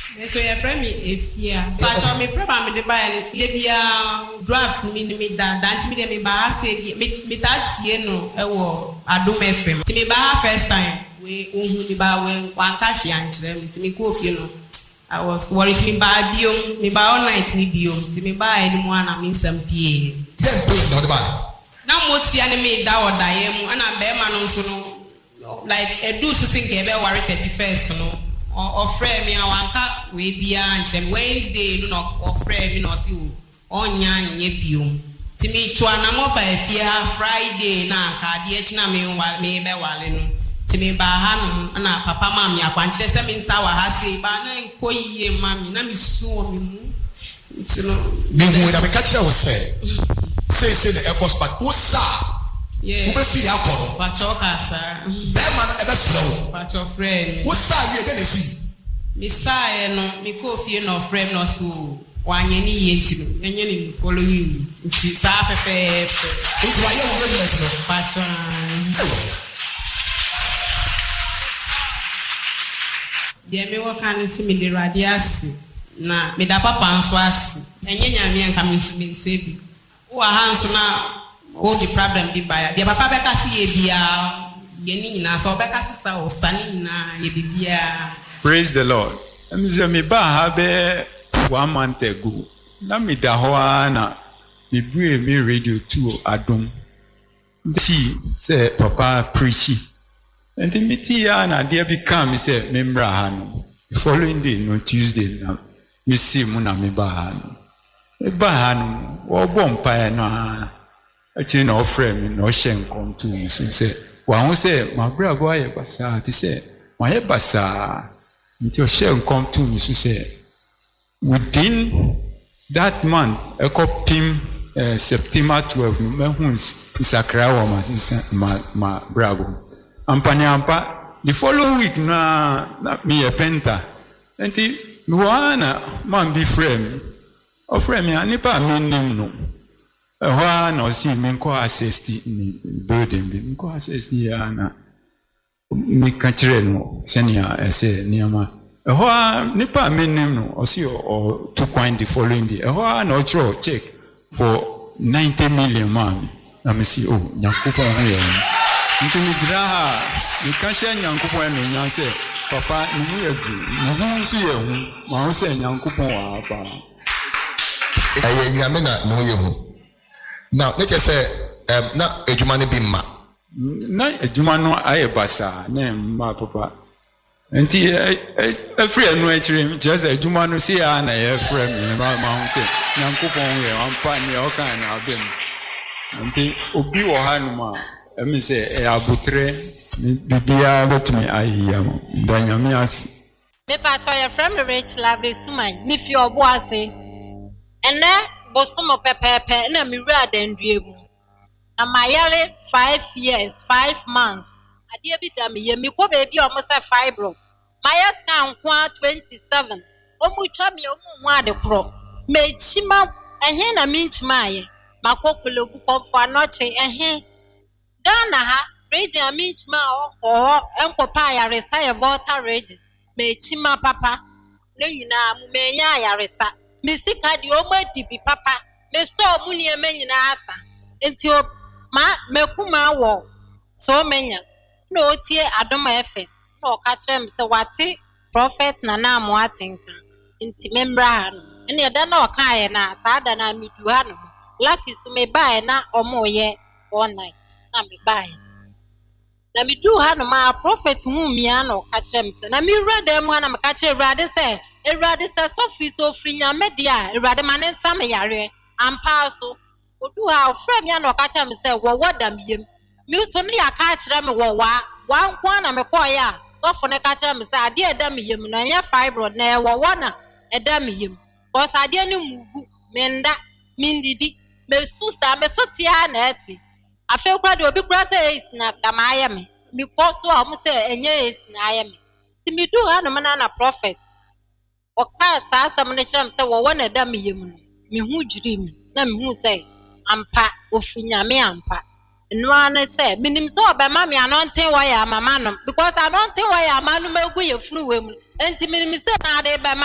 So your friend me if yeah. But I me prepare me the buy the draft me that dance me ba say me that tie no e wo Adom FM. Ti me ba first time we ohun me ba we wan ka hwe ankyere me ti me ko fie no. I was worried me ba biom me ba all night ni biom ti me ba enimu ana me nsam pie. Yeah, no the buy. Now moti ane me da or die mu ana be ma no so no like edu so think e be worry 31st no or friend me awanka we bia anchem Wednesday no or friend me no si onya nye biom ti me to ana mobile fia Friday na ka de echi na me be wale no ti me ba ha no ana papa ma me akwankyere se me nsa wa ha sei ba na koyiye ma me na me suo me mu ti no me hu da me catch you say the echoes but who sa yeah who be fi akoro ba choka sa be man e be flow ba cho friend who sa we again see me sa no me ko fie no friend no so wanye ni yenti no enye ni following nti sa pepe it's why you really let no ba cho de me wo kan si me de radiasi na me da papa nso asi enye nyame anka me nso me sebi wo hanso na all the problem be by the papa be kasi ye bia ye ni na so be kasi sa o sani na ye bibia. Praise the Lord. Me ba ha be 1 month ago na me da ho na me bue me radio 2 Adom ti say papa preachy and me ti ya na dia bi come me say me mra ha no following day no Tuesday na me see mu na me ba ha no Ebahan or bompire no actually no friend no shen come to me so say one say my brother boy basa to say my basa until shen come to me so say within that month I called him September 12 me hu Sakra wa my bravo ampa the following week na me a penta enti nuana man be friend o friend me anipa me nim no ehwa na o si me ko assist ni building bi me ko assist ya na me ka kire no senior say niama ehwa nipa me nim no o si o to coin the following day ehwa na o throw check for 90 million man na me si oh nyankopon ho ye nti me dira ha me ka hye nyankopon no nya say papa ni mu ye du no so ye hu ma ho say nyankopon wa pa aye nyame na no ye hu now let us say na adwuma ne bi ma na adwuma no aye basa na ma papa enti free anu akire just adwuma no see ya na ye free me ma ho say nyankopon ye ampa ni o kan na abem enti obi wo ha no ma emi say e abutre bibia betumi ayiya mo danyame asi me pa to ye free me rich lovely suman me fi obo ase ene bosomo pepepe na mi wura dandue mu na mayare 5 years 5 months ade bi da me ye mi ko be bi o mo se fibro maya kan kwa 27 o mu twa me o mu ade kro me chima ehe na mi chima ye makokolo bu ko fa noche ehe Ghana ha region mi chima o enkopa ya resa ye Volta region me chima papa ne nyina mu me nya ya resa Misika di omadi bi papa me store mu ne nyina asa enti o ma mekuma wo so menya no tie Adom FM no ka kire me se wate prophet na na mo atenka enti membra no ene eda na o ka ye na saada na midu ha no lucky so me bae na omo ye all night na me bae na midu ha no ma prophet hu mia no ka kire me se na mi wrade mu ha na me ka kire wrade se Erade sa sofi so frinya media erade manen sam yare ampa so odu ha frem ya no ka cha me se wo wodam yem mi so ne ya ka kire me wo wa nkwa na me ko ya sofo ne ka kire me se ade edam yem no nya fibroid na wo na edam yem ko sa ade ne mugu menda mindidi me su sa me so tia na eti afi kwa de obi kura se na kama aye me mi ko so a mo se enye na aye me ti mi du ha no na prophet Oka sa sam ne kyerem se wo na da me yem no me hu jiri mi na me hu se ampa ofinya me ampa no ane se minim so oba ma me anonten wo ya mama no because anonten wo ya mama no magu ye funu we mu enti minim se na ade be